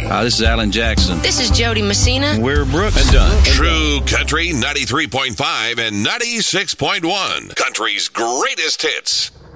This is Alan Jackson. This is Jody Messina. We're Brooks and Dunn. True Country 93.5 and 96.1. Country's greatest hits.